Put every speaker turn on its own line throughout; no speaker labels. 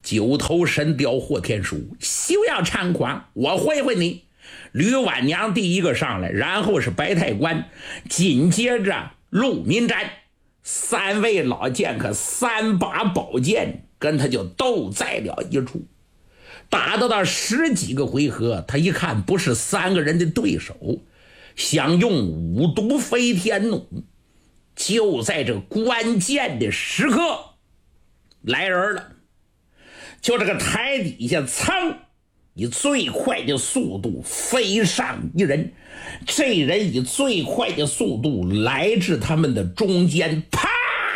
九头神雕霍天书，休要猖狂，我会会你。吕婉娘第一个上来，然后是白太官，紧接着陆民瞻，三位老剑客三把宝剑跟他就斗在了一处。打到10几个回合，他一看不是3个人的对手，想用五毒飞天弩。就在这关键的时刻来人了，就这个台底下噌，以最快的速度飞上一人，这人以最快的速度来至他们的中间，啪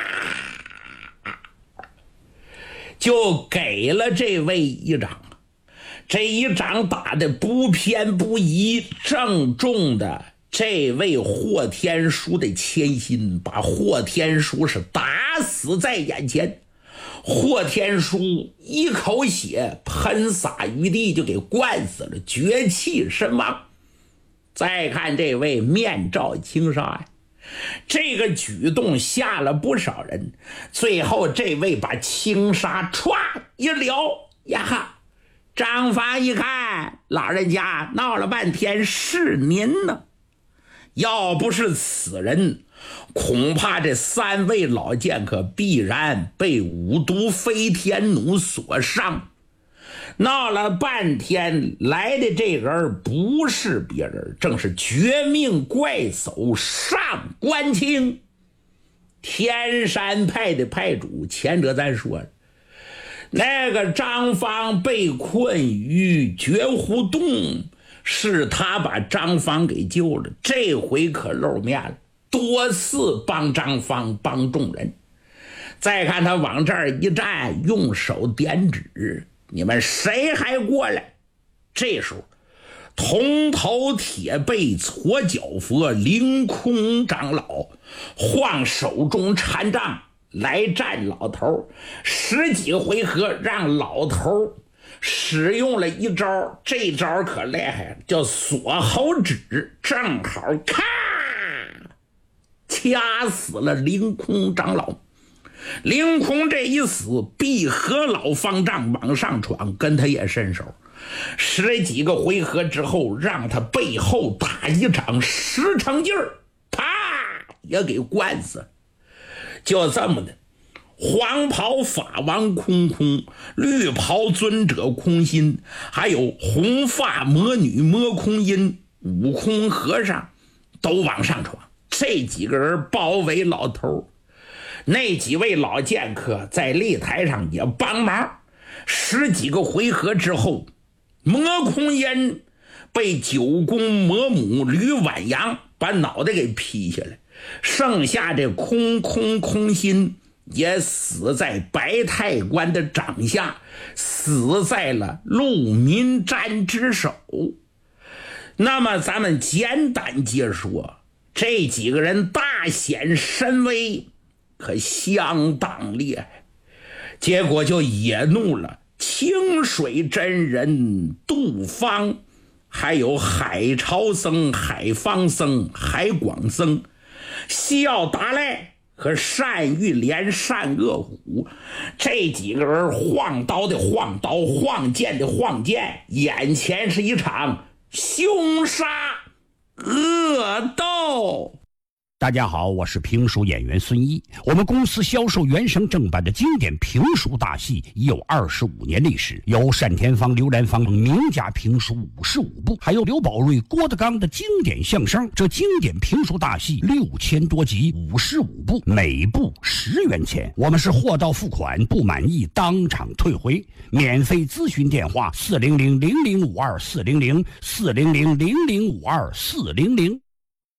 就给了这位一掌。这一掌打得不偏不倚，正中的这位霍天书的铅心，把霍天书是打死在眼前。霍天书一口血喷洒于地，就给灌死了，绝气身亡。再看这位面罩轻纱呀，这个举动吓了不少人。最后这位把轻纱歘一撩呀，张方一看，老人家闹了半天是您呢，要不是此人，恐怕这3位老剑客必然被五毒飞天弩所伤。闹了半天来的这人不是别人，正是绝命怪手上官清，天山派的派主。前者咱说了，那个张方被困于绝湖洞，是他把张方给救了，这回可露面了，多次帮张方帮众人。再看他往这儿一站，用手点指，你们谁还过来？这时候铜头铁背搓脚佛凌空长老晃手中禅杖来战老头，10几个回合让老头使用了一招，这招可厉害了，叫锁喉指，正好咔掐死了凌空长老。凌空这一死，闭合老方丈往上闯，跟他也伸手，10几个回合之后，让他背后打一掌10成劲儿，啪也给灌死了。就这么的，黄袍法王空空，绿袍尊者空心，还有红发魔女魔空音，悟空和尚都往上闯。这几个人包围老头，那几位老剑客在擂台上也帮忙。10几个回合之后，魔空音被九宫魔母吕婉阳把脑袋给劈下来，剩下这空心也死在白太官的掌下，死在了陆民瞻之手。那么咱们简单接说，这几个人大显神威，可相当厉害。结果就惹怒了清水真人杜方，还有海潮僧、海方僧、海广僧、西奥达赖和单玉莲、单恶虎。这几个人晃刀的晃刀，晃剑的晃剑，眼前是一场凶杀恶斗。
大家好，我是评书演员孙一。我们公司销售原声正版的经典评书大戏已有25年历史，有单田芳、刘兰芳名家评书55部，还有刘宝瑞、郭德纲的经典相声。这经典评书大戏6000多集，55部，每部10元钱。我们是货到付款，不满意当场退回。免费咨询电话：400-0052-400，400-0052-400。